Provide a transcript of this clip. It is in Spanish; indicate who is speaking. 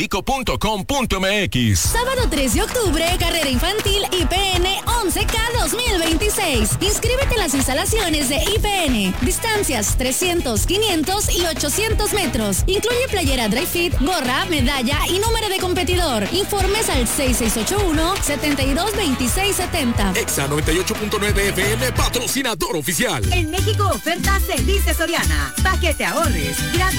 Speaker 1: puertorico.com.mx.
Speaker 2: Sábado 3 de octubre, carrera infantil IPN 11K 2026. Inscríbete en las instalaciones de IPN. Distancias 300, 500 y 800 metros. Incluye playera dry fit, gorra, medalla y número de competidor. Informes al 6681-722670.
Speaker 1: Exa 98.9 FM, patrocinador oficial.
Speaker 3: En México, ofertas se dice Soriana. Pa' que te ahorres. Gratis